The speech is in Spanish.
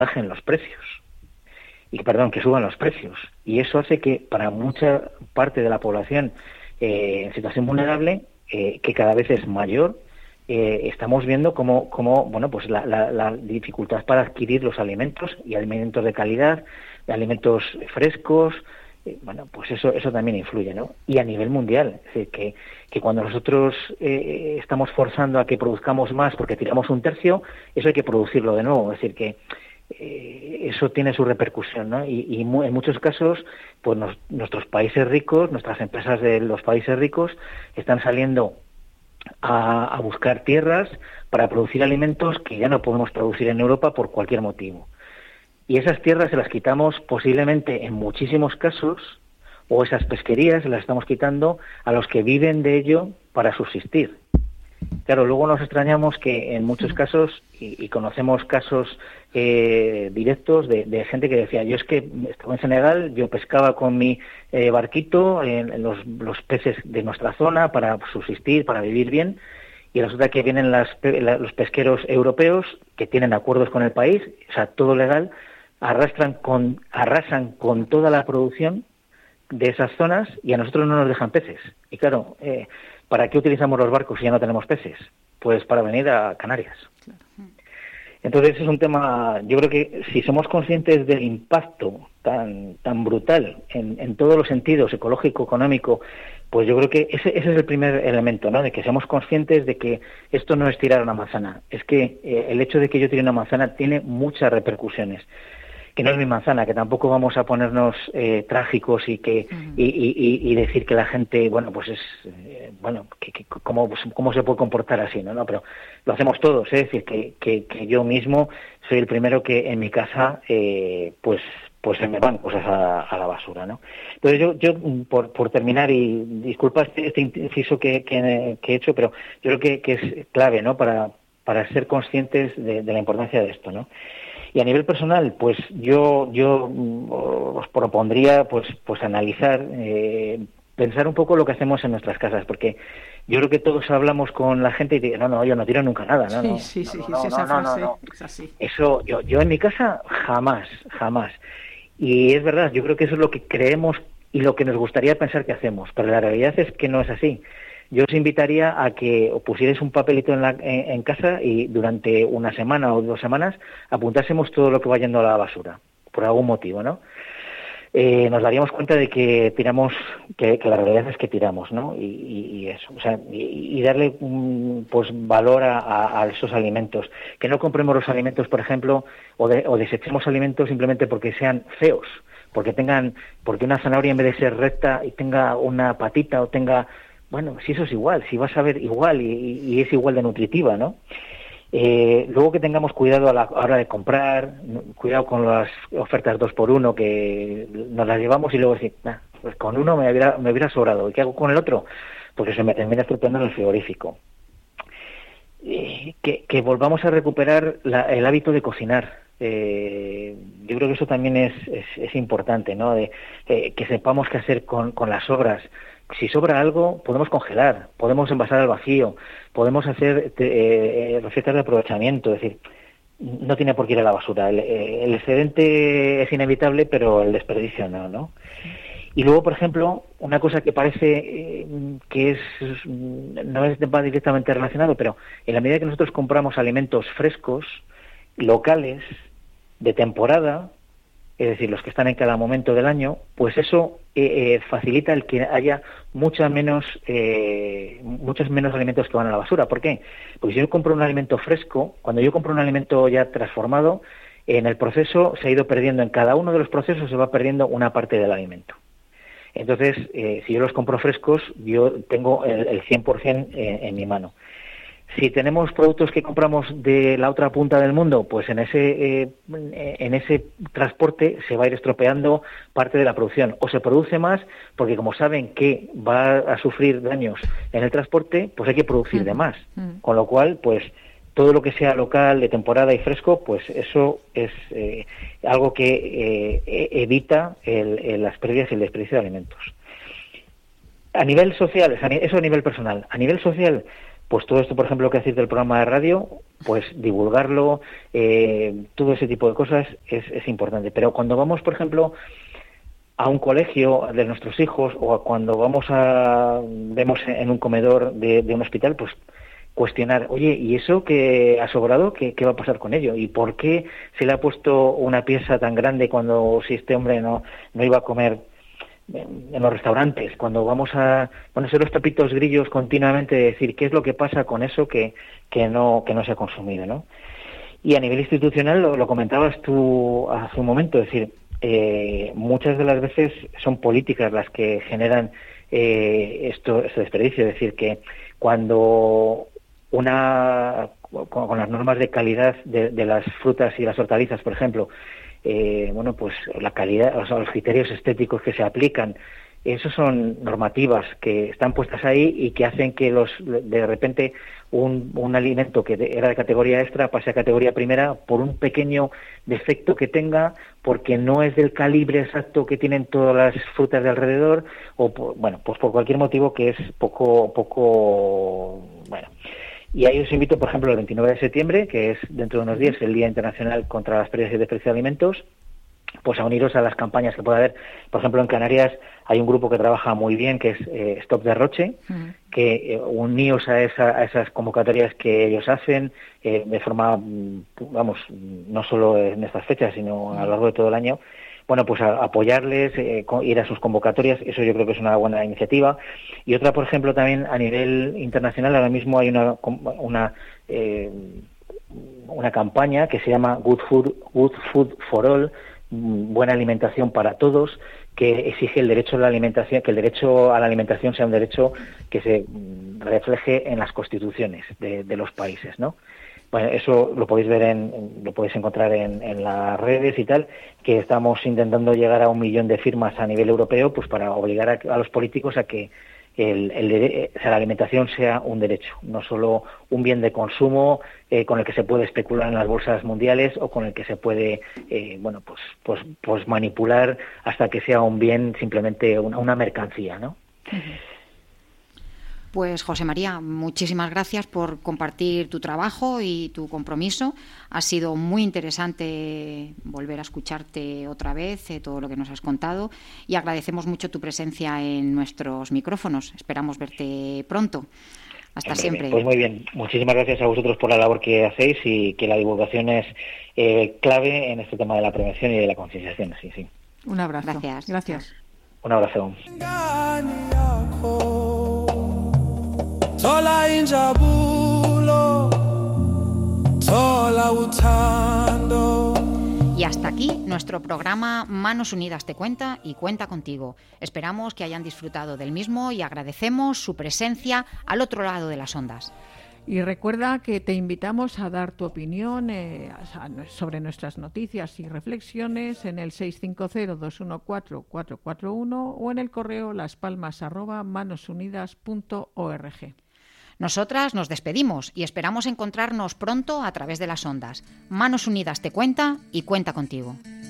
bajen los precios. Que suban los precios. Y eso hace que para mucha parte de la población en situación vulnerable, que cada vez es mayor, estamos viendo cómo bueno, pues la dificultad para adquirir los alimentos y alimentos de calidad, de alimentos frescos, bueno, pues eso también influye, ¿no? Y a nivel mundial, es decir, que cuando nosotros estamos forzando a que produzcamos más porque tiramos un tercio, eso hay que producirlo de nuevo, es decir, que eso tiene su repercusión, ¿no? Y en muchos casos, pues nuestros países ricos, nuestras empresas de los países ricos están saliendo a buscar tierras para producir alimentos que ya no podemos producir en Europa por cualquier motivo. Y esas tierras se las quitamos posiblemente en muchísimos casos, o esas pesquerías se las estamos quitando a los que viven de ello para subsistir. Claro, luego nos extrañamos que en muchos casos, y conocemos casos directos de gente que decía, yo es que estaba en Senegal, yo pescaba con mi barquito en los peces de nuestra zona para subsistir, para vivir bien, y resulta que vienen los pesqueros europeos que tienen acuerdos con el país, o sea, todo legal, arrasan con toda la producción de esas zonas y a nosotros no nos dejan peces. Y claro, ¿para qué utilizamos los barcos si ya no tenemos peces? Pues para venir a Canarias. Entonces es un tema, yo creo que si somos conscientes del impacto tan brutal en todos los sentidos, ecológico, económico, pues yo creo que ese es el primer elemento, ¿no? De que seamos conscientes de que esto no es tirar una manzana, es que el hecho de que yo tire una manzana tiene muchas repercusiones. Que no es mi manzana, que tampoco vamos a ponernos trágicos y que y decir que la gente, bueno, pues es cómo se puede comportar así, ¿no? Pero lo hacemos todos, es decir, que yo mismo soy el primero que en mi casa pues se me van cosas a la basura, ¿no? Entonces yo por terminar, y disculpa este inciso que he hecho, pero yo creo que es clave, ¿no? Para ser conscientes de la importancia de esto, ¿no? Y a nivel personal, pues yo os propondría pues analizar, pensar un poco lo que hacemos en nuestras casas, porque yo creo que todos hablamos con la gente y dicen, no, yo no tiro nunca nada, no. Sí, esa frase es así. Eso, yo en mi casa jamás. Y es verdad, yo creo que eso es lo que creemos y lo que nos gustaría pensar que hacemos, pero la realidad es que no es así. Yo os invitaría a que os pusierais un papelito en casa y durante una semana o 2 semanas apuntásemos todo lo que va yendo a la basura, por algún motivo, ¿no? Nos daríamos cuenta de que tiramos, que la realidad es que tiramos, ¿no? Y eso, o sea, y darle pues valor a esos alimentos. Que no compremos los alimentos, por ejemplo, o desechemos alimentos simplemente porque sean feos, porque una zanahoria en vez de ser recta y tenga una patita o tenga... Bueno, si eso es igual, si vas a ver igual y es igual de nutritiva, ¿no? Luego que tengamos cuidado a la hora de comprar, cuidado con las ofertas 2x1 que nos las llevamos y luego decir, pues con uno me hubiera sobrado. ¿Y qué hago con el otro? Porque se me termina estropeando en el frigorífico. Que volvamos a recuperar el hábito de cocinar. Yo creo que eso también es importante, ¿no? Que sepamos qué hacer con las sobras. Si sobra algo, podemos congelar, podemos envasar al vacío, podemos hacer recetas de aprovechamiento, es decir, no tiene por qué ir a la basura. El excedente es inevitable, pero el desperdicio no. Y luego, por ejemplo, una cosa que parece que no va directamente relacionado, pero en la medida que nosotros compramos alimentos frescos, locales, de temporada, es decir, los que están en cada momento del año, pues eso facilita el que haya muchos menos alimentos que van a la basura. ¿Por qué? Porque si yo compro un alimento fresco, cuando yo compro un alimento ya transformado, en el proceso se ha ido perdiendo, en cada uno de los procesos se va perdiendo una parte del alimento. Entonces, si yo los compro frescos, yo tengo el 100% en mi mano. Si tenemos productos que compramos de la otra punta del mundo, pues en ese transporte se va a ir estropeando parte de la producción. O se produce más, porque como saben que va a sufrir daños en el transporte, pues hay que producir de más. Con lo cual, pues todo lo que sea local, de temporada y fresco, pues eso es algo que evita las pérdidas y el desperdicio de alimentos. A nivel social, eso a nivel personal. A nivel social, pues todo esto, por ejemplo, que hacéis del programa de radio, pues divulgarlo, todo ese tipo de cosas es importante. Pero cuando vamos, por ejemplo, a un colegio de nuestros hijos, o cuando vemos en un comedor de un hospital, pues cuestionar, oye, ¿y eso que ha sobrado, qué va a pasar con ello? ¿Y por qué se le ha puesto una pieza tan grande cuando si este hombre no iba a comer en los restaurantes? Cuando vamos a ponerse los tapitos grillos continuamente, decir qué es lo que pasa con eso que no se ha consumido, ¿no? Y a nivel institucional, lo comentabas tú hace un momento, es decir, muchas de las veces son políticas las que generan este desperdicio, es decir, que cuando con las normas de calidad de las frutas y las hortalizas, por ejemplo, pues la calidad, o sea, los criterios estéticos que se aplican, esos son normativas que están puestas ahí y que hacen que de repente un alimento que era de categoría extra pase a categoría primera por un pequeño defecto que tenga, porque no es del calibre exacto que tienen todas las frutas de alrededor, o pues por cualquier motivo que es poco bueno. Y ahí os invito, por ejemplo, el 29 de septiembre, que es dentro de unos días el Día Internacional contra las Pérdidas y Desperdicio de Alimentos, pues a uniros a las campañas que pueda haber. Por ejemplo, en Canarias hay un grupo que trabaja muy bien, que es Stop Derroche, que uníos a esas convocatorias que ellos hacen de forma, no solo en estas fechas, sino a lo largo de todo el año, bueno, pues a apoyarles, ir a sus convocatorias, eso yo creo que es una buena iniciativa. Y otra, por ejemplo, también a nivel internacional, ahora mismo hay una campaña que se llama Good Food for All, buena alimentación para todos, que exige el derecho a la alimentación, que el derecho a la alimentación sea un derecho que se refleje en las constituciones de los países, ¿no? Bueno, eso lo podéis ver lo podéis encontrar en las redes y tal, que estamos intentando llegar a 1 millón de firmas a nivel europeo, pues para obligar a los políticos a que la alimentación sea un derecho, no solo un bien de consumo con el que se puede especular en las bolsas mundiales o con el que se puede pues manipular hasta que sea un bien, simplemente una mercancía, ¿no? Pues José María, muchísimas gracias por compartir tu trabajo y tu compromiso. Ha sido muy interesante volver a escucharte otra vez, todo lo que nos has contado, y agradecemos mucho tu presencia en nuestros micrófonos. Esperamos verte pronto. Hasta siempre. Pues muy bien, muchísimas gracias a vosotros por la labor que hacéis, y que la divulgación es clave en este tema de la prevención y de la concienciación. Sí. Un abrazo. Gracias. Un abrazo. Y hasta aquí nuestro programa Manos Unidas te cuenta y cuenta contigo. Esperamos que hayan disfrutado del mismo y agradecemos su presencia al otro lado de las ondas. Y recuerda que te invitamos a dar tu opinión sobre nuestras noticias y reflexiones en el 650-214-441 o en el correo laspalmas@manosunidas.org. Nosotras nos despedimos y esperamos encontrarnos pronto a través de las ondas. Manos Unidas te cuenta y cuenta contigo.